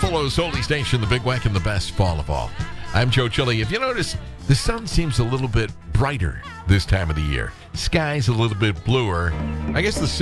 Buffalo's holy station, the Big Wack, and the best fall of all. I'm Joe Chili. If you notice, the sun seems a little bit brighter this time of the year. Sky's a little bit bluer. I guess the